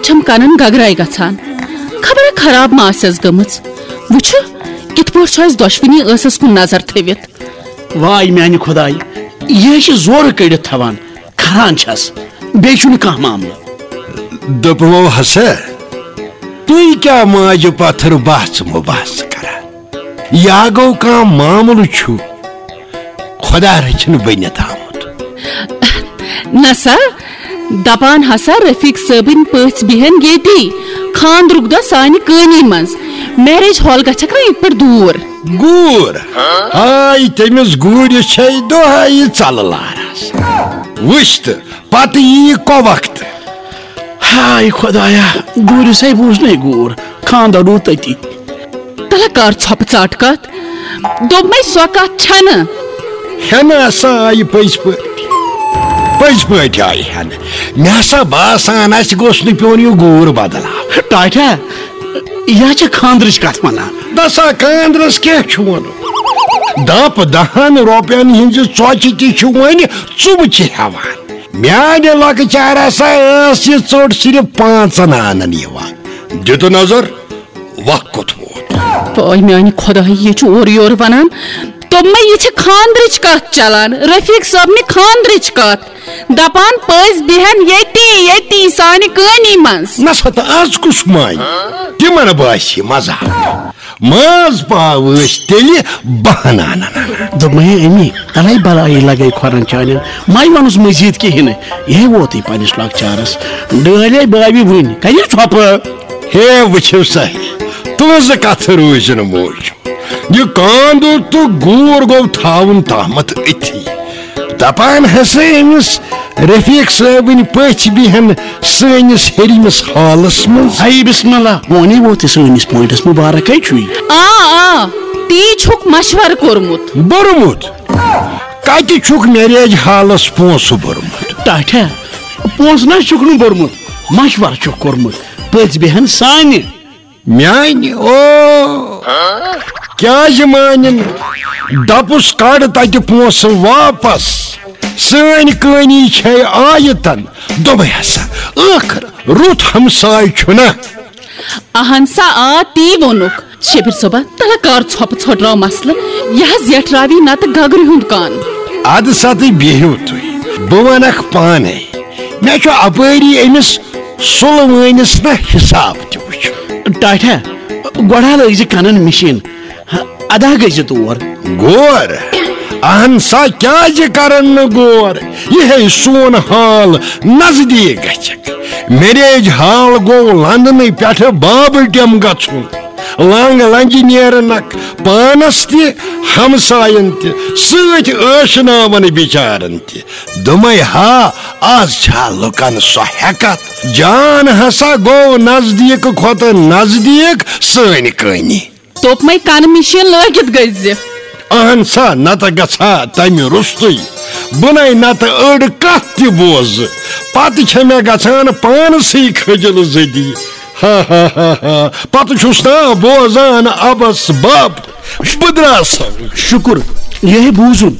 چھم کنن گگرائی گژھان خبر خراب ما آسیس گمٕژ وٕچھ کِتھ پٲٹھۍ چھُ اَسہِ دۄشوٕنی ٲسس کُن نظر تھٲوِتھ واے میانہِ خۄداے یہ چھِ زورٕ کٔڑِتھ تھاوان کھران چھس بیٚیہِ چھُنہٕ کانٛہہ معاملہٕ دوٚپمو ہسا تُہۍ کیٛاہ ماجہِ پتھر بحث مُبحث کران یا گوٚو کانٛہہ معاملہٕ چھُ خۄدا رٔچھِنۍ بٔنِتھ آمُت نسا دپان ہسا رفیق صٲبٕنۍ پٔژھۍ بیہن ییٚتی خاندرُک دۄہ سانہِ کٲنی منٛز میریج ہال گژھکھ نا ییٚتہِ پٮ۪ٹھ دوٗر گوٗر ہاے تٔمِس گوٗرِس چھے دۄہے ژلہٕ لارس وٕچھ تہٕ پتہٕ یی کو وقتہٕ ہاے خۄدایا گوٗرِسے بوٗزنٕے گوٗر خاندر روٗد تٔتی تلہ کر ژھۄپہٕ ژاٹ کتھ دوٚپمے سۄ کتھ چھنہٕ ہٮ۪نہٕ ہسا آیہِ پٔزۍ پٲٹھۍ آیہِ ہٮ۪نہٕ مےٚ ہسا باسان اسہِ گوٚژھ نہٕ پیوٚن یہِ گوٗر بدلاو ٹاٹھا یا چھِ خاندرٕچ کتھ ونان دسا خاندرس کیٛاہ چھُ ونُن دپ 10 رۄپین ہٕنٛزِ ژۄچہِ تہِ چھُ وۄنۍ ژُبچہِ ہٮ۪وان میانہِ لۄکچار ہسا ٲس یہِ ژوٚٹ صرف 5 آنن یِوان دِتہٕ نظر وق کوٚت ووت پاے میانہِ خۄداے یہِ چھُ اورٕ یورٕ ونان دوٚپمے یہِ چھِ خاندرٕچ کتھ چلان رفیق صٲبنہِ خاندرٕچ کتھ دپان پٔژھۍ بیہن ییٚتی سانہِ کٲنی منٛز نسا تہٕ آز کُس مانہِ تِمن باسہِ مزاق ماز پاو ٲسۍ تیٚلہِ 12 آنن دوٚپمے امی تلے بلایی لگے کھۄرن چانٮ۪ن ماے ونُس مزید کہیٖنۍ یہے ووتٕے پننس لۄکچارس ڈٲلے بٲوِ وٕنۍ کنہِ ژھۄپہٕ ہے وٕچھِو سا تُہنٛزٕ کتھٕ روٗزِنہٕ موٗجوٗب یہ کاندُر تہٕ گوٗر گوٚو تھاوُن تامتھ أتھی دپان ہسا أمِس رفیق صٲبٕنۍ پٔژھۍ بیہن سٲنِس ہیٚرمِس ہالس منٛز ہاے بسم اللہ وۄنی ووت سٲنِس پوینٹس مُبارکے چھُے آ تی چھُکھ مشورٕ کوٚرمُت بوٚرمُت کتہِ چھُکھ میریج ہالس پونٛسہٕ بوٚرمُت ٹاٹھا پونٛسہٕ نہ چھُکھ نہٕ بوٚرمُت مشورٕ چھُکھ کوٚرمُت پٔژھۍ بیہن سانہِ میانہِ او کیٛازِ مانن دپُس کڑ تتہِ پونٛسہٕ واپس سٲنۍ کٲنی چھے آیتن دوٚپمے ہسا ٲخر رُت ہمساے چھُنا اہن سا آ تی ووٚنُکھ شبیر صٲبا تلہ کر ژھۄپہٕ ژھۄٹراو مسلہٕ یہِ حظ زیٹھراوی نتہٕ گگرِ ہُنٛد کان ادٕ سا تہٕ بِہِو تُہۍ بہٕ ونکھ پانے مےٚ چھُ اپٲری أمِس سُلہٕ وٲنِس نا حساب تہِ وٕچھُن ٹاٹھا گۄڈٕ لٲگۍ زِ کنن مِشیٖن ادا گٔے زِ تور غور اہن سا کیٛازِ کرن نہٕ غور یِہے سون حال نزدیٖک گژھکھ میریج حال گوٚو لندنہٕ پٮ۪ٹھٕ بابٕٹیم گژھُن لنگ لنجہِ نیرنکھ پانس تہِ ہمساین تہِ سۭتۍ ٲشناون بِچارن تہِ دوٚپمے ہا آز چھا لُکن سۄ ہٮ۪کتھ جان ہسا گوٚو نزدیٖک کھۄتہٕ نزدیٖک سٲنۍ کٲنی دوٚپمے کنہٕ مِشیٖن لٲگِتھ گٔژھۍ زِ اہن سا نتہٕ گژھا تمہِ روٚستُے بُنے نتہٕ أڑ کتھ تہِ بوزٕ پتہٕ چھےٚ مےٚ گژھان پانسٕے کھٔجل زٔدی ہا ہا ہا ہا پتہٕ چھُس نا بوزان ابس بب بہٕ درٛاس شُکُر یہے بوٗزُن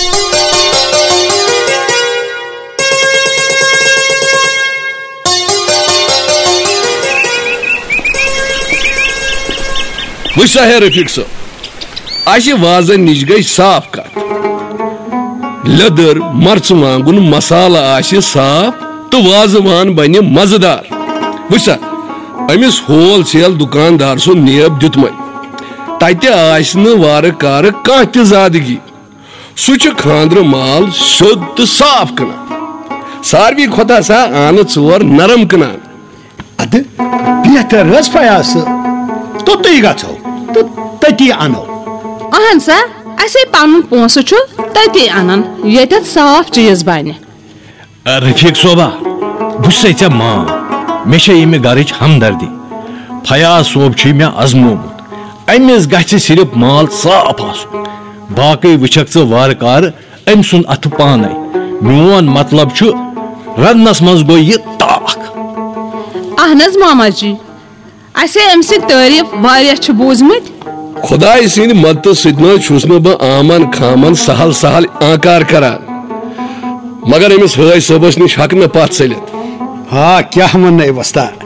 وٕچھ سا ہے رفیق صٲب اسہِ وازن نِش گٔے صاف کتھ لیٚدٕر مرژٕوانٛگُن مسالہٕ آسہِ صاف تہٕ وازوان بنہِ مزٕدار وٕچھ سا أمِس ہول سیل دُکاندار سُنٛد نیب دیُتمے تتہِ آسہِ نہٕ وارٕ کارٕ کانٛہہ تہِ زادگی سُہ چھُ خاندرٕ مال سیوٚد تہٕ صاف کٕنان ساروی کھۄتہٕ ہسا آنہٕ 4 نرم کٕنان ادٕ بہتر حظ فیاض توٚتُے گژھو تہٕ تٔتی انو اہن سا اسے پنُن پونٛسہٕ چھُ تٔتی انان ییٚتٮ۪تھ صاف چیٖز بنہِ رفیق صوبا بہٕ چھُسے ژےٚ مام مےٚ چھےٚ ییٚمہِ گرٕچ ہمدردی فیاض صوب چھُے مےٚ ازمومُت أمِس گژھِ صرف مال صاف آسُن باقٕے وٕچھکھ ژٕ وارٕ کارٕ أمۍ سُنٛد اتھٕ پانے میون مطلب چھُ رننس منٛز گوٚو یہِ تاکھ اہن حظ ماما جی اسے أمۍ سٕنٛدۍ تعریٖف واریاہ چھِ بوٗزمٕتۍ خۄداے سٕنٛدِ مدتہٕ سۭتۍ نہ چھُس نہٕ بہٕ آمن کھامن سہل سہل آنکار کران مگر أمِس حٲج صٲبس نِش ہٮ۪کہٕ نہٕ پتھ ژٔلِتھ ہا کیٛاہ وننے وستا